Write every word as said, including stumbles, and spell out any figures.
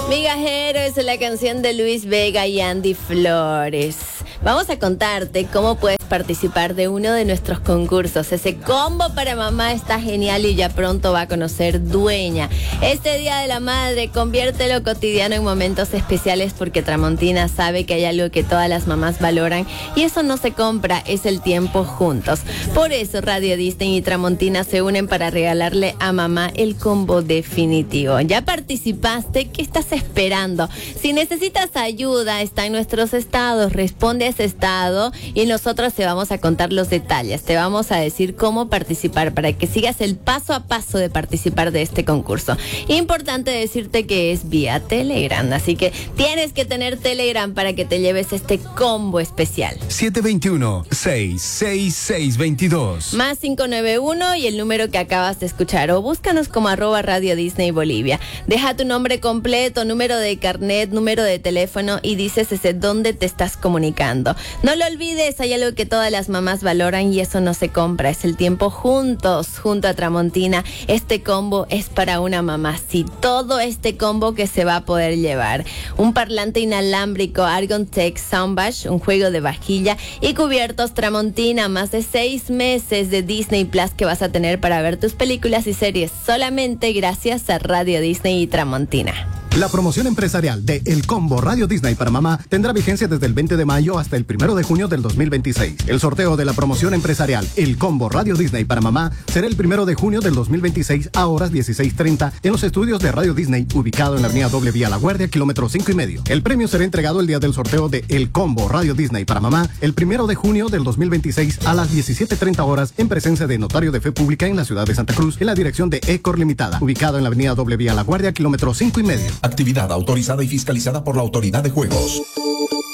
Migajero es la canción de Luis Vega y Andy Flores. Vamos a contarte cómo puedes participar de uno de nuestros concursos. Ese combo para mamá está genial y ya pronto va a conocer dueña. Este Día de la Madre, convierte lo cotidiano en momentos especiales, porque Tramontina sabe que hay algo que todas las mamás valoran y eso no se compra, es el tiempo juntos. Por eso Radio Disney y Tramontina se unen para regalarle a mamá el combo definitivo. ¿Ya participaste? ¿Qué estás esperando? Si necesitas ayuda, está en nuestros estados, responde a ese estado y nosotros te vamos a contar los detalles, te vamos a decir cómo participar para que sigas el paso a paso de participar de este concurso. Importante decirte que es vía Telegram, así que tienes que tener Telegram para que te lleves este combo especial. siete dos uno, seis seis seis dos dos. Más cinco nueve uno y el número que acabas de escuchar, o búscanos como arroba Radio Disney Bolivia. Deja tu nombre completo, número de carnet, número de teléfono y dices desde dónde te estás comunicando. No lo olvides, hay algo que todas las mamás valoran y eso no se compra, es el tiempo juntos, junto a Tramontina. Este combo es para una mamá, sí, todo este combo que se va a poder llevar: un parlante inalámbrico Argon Tech Soundbash, un juego de vajilla y cubiertos Tramontina, más de seis meses de Disney Plus que vas a tener para ver tus películas y series solamente gracias a Radio Disney y Tramontina. La promoción empresarial de El Combo Radio Disney para Mamá tendrá vigencia desde el veinte de mayo hasta el primero de junio del dos mil veintiséis. El sorteo de la promoción empresarial El Combo Radio Disney para Mamá será el primero de junio del dos mil veintiséis a horas dieciséis treinta en los estudios de Radio Disney, ubicado en la avenida Doble Vía La Guardia, kilómetro cinco y medio. El premio será entregado el día del sorteo de El Combo Radio Disney para Mamá el primero de junio del dos mil veintiséis a las diecisiete treinta horas en presencia de Notario de Fe Pública en la ciudad de Santa Cruz, en la dirección de Ecor Limitada, ubicado en la avenida Doble Vía La Guardia, kilómetro cinco y medio. Actividad autorizada y fiscalizada por la Autoridad de Juegos.